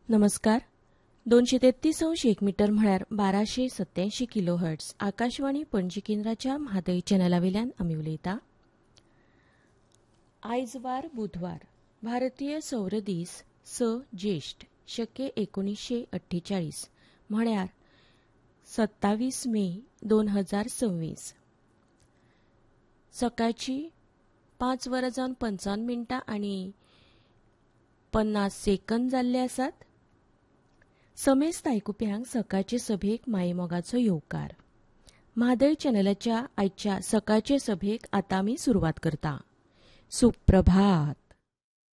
नमस्कार. 233.1 मीटर म्हळ्यार 1287 kilo hertz Akashvani Panaji केंद्राच्या म्हादय चॅनलावेल्यान आमी उलयता. आयज वार बुधवार. भारतीय सौर दीस 6 ज्येष्ठ शके 1948 म्हळ्यार 27 मे 2026. सकाळची 5:55 आनी 50 सेकंद जाल्ले आसात. समेस्त आयकुप्यांक सकाळचे सभेक मायेमोगाचो येवकार. म्हादय चॅनलाच्या आयच्या सकाळचे सभेक आतां आमी सुरवात करता. सुप्रभात.